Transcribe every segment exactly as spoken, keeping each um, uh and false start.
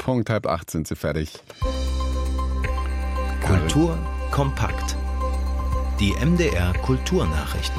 Punkt halb acht sind sie fertig. Kultur kompakt. Die M D R Kulturnachrichten.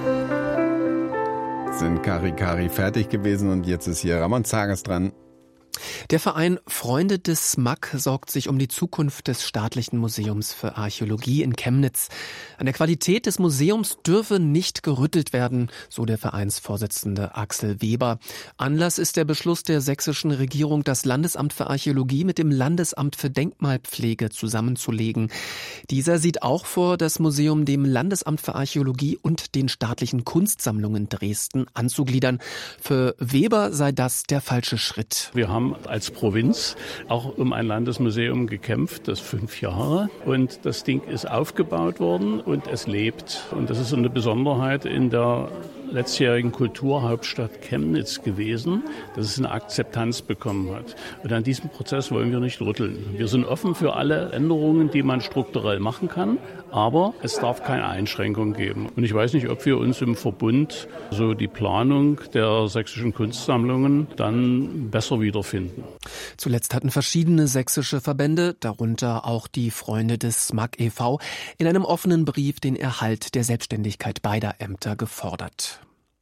Sind Kari Kari fertig gewesen und jetzt ist hier Ramon Zages dran. Der Verein Freunde des S M A K sorgt sich um die Zukunft des Staatlichen Museums für Archäologie in Chemnitz. An der Qualität des Museums dürfe nicht gerüttelt werden, so der Vereinsvorsitzende Axel Weber. Anlass ist der Beschluss der sächsischen Regierung, das Landesamt für Archäologie mit dem Landesamt für Denkmalpflege zusammenzulegen. Dieser sieht auch vor, das Museum dem Landesamt für Archäologie und den staatlichen Kunstsammlungen Dresden anzugliedern. Für Weber sei das der falsche Schritt. Wir haben als Provinz auch um ein Landesmuseum gekämpft, das fünf Jahre. Und das Ding ist aufgebaut worden und es lebt. Und das ist so eine Besonderheit in der letztjährigen Kulturhauptstadt Chemnitz gewesen, dass es eine Akzeptanz bekommen hat. Und an diesem Prozess wollen wir nicht rütteln. Wir sind offen für alle Änderungen, die man strukturell machen kann, aber es darf keine Einschränkung geben. Und ich weiß nicht, ob wir uns im Verbund so die Planung der sächsischen Kunstsammlungen dann besser wiederfinden. Zuletzt hatten verschiedene sächsische Verbände, darunter auch die Freunde des S M A K e V, in einem offenen Brief den Erhalt der Selbstständigkeit beider Ämter gefordert.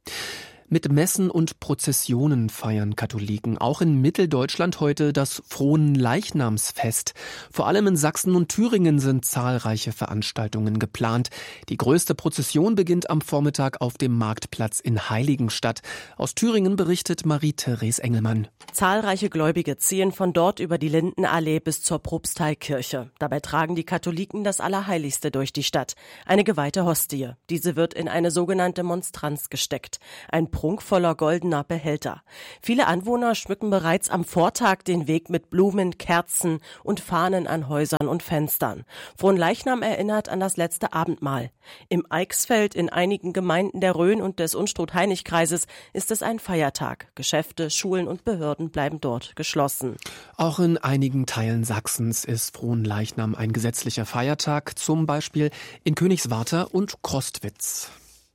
Mit Messen und Prozessionen feiern Katholiken auch in Mitteldeutschland heute das Fronleichnamsfest. Vor allem in Sachsen und Thüringen sind zahlreiche Veranstaltungen geplant. Die größte Prozession beginnt am Vormittag auf dem Marktplatz in Heiligenstadt. Aus Thüringen berichtet Marie-Therese Engelmann. Zahlreiche Gläubige ziehen von dort über die Lindenallee bis zur Propsteikirche. Dabei tragen die Katholiken das Allerheiligste durch die Stadt, eine geweihte Hostie. Diese wird in eine sogenannte Monstranz gesteckt, ein prunkvoller goldener Behälter. Viele Anwohner schmücken bereits am Vortag den Weg mit Blumen, Kerzen und Fahnen an Häusern und Fenstern. Fronleichnam erinnert an das letzte Abendmahl. Im Eichsfeld, in einigen Gemeinden der Rhön und des Unstrut-Heinig-Kreises ist es ein Feiertag. Geschäfte, Schulen und Behörden bleiben dort geschlossen. Auch in einigen Teilen Sachsens ist Fronleichnam ein gesetzlicher Feiertag, zum Beispiel in Königswarter und Crostwitz.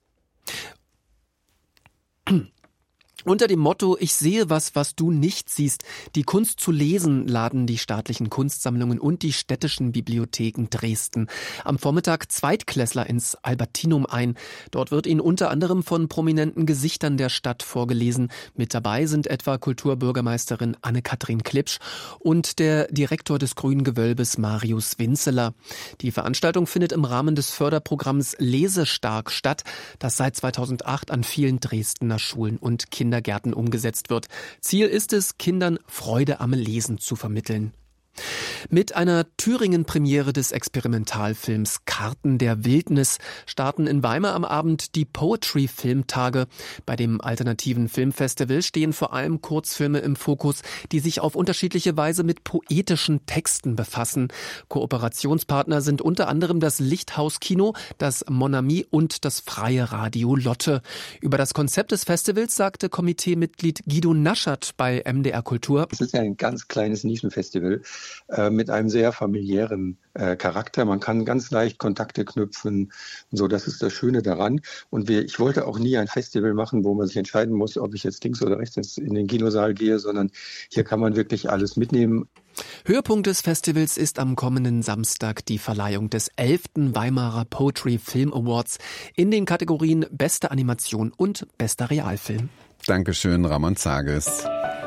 Unter dem Motto »Ich sehe was, was du nicht siehst«, die Kunst zu lesen, laden die staatlichen Kunstsammlungen und die städtischen Bibliotheken Dresden am Vormittag Zweitklässler ins Albertinum ein. Dort wird ihnen unter anderem von prominenten Gesichtern der Stadt vorgelesen. Mit dabei sind etwa Kulturbürgermeisterin Anne-Kathrin Klipsch und der Direktor des Grünen Gewölbes Marius Winzeler. Die Veranstaltung findet im Rahmen des Förderprogramms Lesestark statt, das seit zweitausendacht an vielen Dresdner Schulen und Kindergärten Kindergärten umgesetzt wird. Ziel ist es, Kindern Freude am Lesen zu vermitteln. Mit einer Thüringen-Premiere des Experimentalfilms Karten der Wildnis starten in Weimar am Abend die Poetry-Filmtage. Bei dem alternativen Filmfestival stehen vor allem Kurzfilme im Fokus, die sich auf unterschiedliche Weise mit poetischen Texten befassen. Kooperationspartner sind unter anderem das Lichthaus Kino, das Mon Ami und das Freie Radio Lotte. Über das Konzept des Festivals sagte Komiteemitglied Guido Naschert bei M D R Kultur: Es ist ja ein ganz kleines Nischenfestival äh, mit einem sehr familiären äh, Charakter. Man kann ganz leicht Kontakte knüpfen und so. Das ist das Schöne daran. Und wir, ich wollte auch nie ein Festival machen, wo man sich entscheiden muss, ob ich jetzt links oder rechts in den Kinosaal gehe, sondern hier kann man wirklich alles mitnehmen. Höhepunkt des Festivals ist am kommenden Samstag die Verleihung des elften Weimarer Poetry Film Awards in den Kategorien Beste Animation und Bester Realfilm. Dankeschön, Ramon Zages.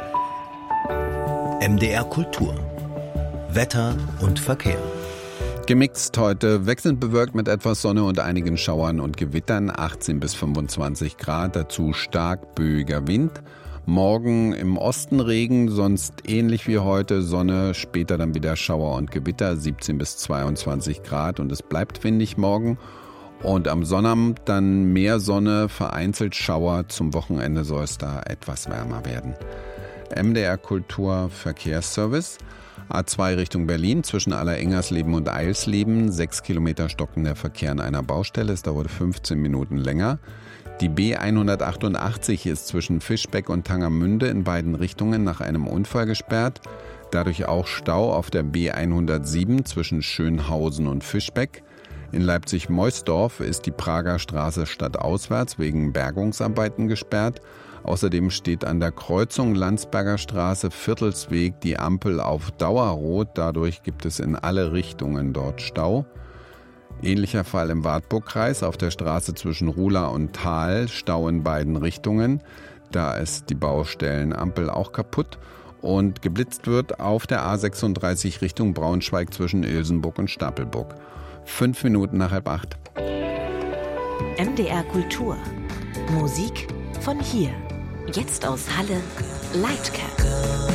M D R Kultur. Wetter und Verkehr. Gemixt heute, wechselnd bewölkt mit etwas Sonne und einigen Schauern und Gewittern, achtzehn bis fünfundzwanzig Grad, dazu stark böiger Wind. Morgen im Osten Regen, sonst ähnlich wie heute, Sonne, später dann wieder Schauer und Gewitter, siebzehn bis zweiundzwanzig Grad und es bleibt windig morgen. Und am Sonnabend dann mehr Sonne, vereinzelt Schauer, zum Wochenende soll es da etwas wärmer werden. M D R Kultur Verkehrsservice. A zwei Richtung Berlin zwischen Allerengersleben und Eilsleben. Sechs Kilometer stockender Verkehr an einer Baustelle. Es dauert fünfzehn Minuten länger. Die B hundertachtundachtzig ist zwischen Fischbeck und Tangermünde in beiden Richtungen nach einem Unfall gesperrt. Dadurch auch Stau auf der B hundertsieben zwischen Schönhausen und Fischbeck. In Leipzig-Meusdorf ist die Prager Straße stadtauswärts wegen Bergungsarbeiten gesperrt. Außerdem steht an der Kreuzung Landsberger Straße, Viertelsweg, die Ampel auf Dauerrot. Dadurch gibt es in alle Richtungen dort Stau. Ähnlicher Fall im Wartburgkreis auf der Straße zwischen Ruhla und Thal, Stau in beiden Richtungen. Da ist die Baustellenampel auch kaputt. Und geblitzt wird auf der A sechsunddreißig Richtung Braunschweig zwischen Ilsenburg und Stapelburg. Fünf Minuten nach halb acht. M D R Kultur. Musik von hier. Jetzt aus Halle, Lightcap.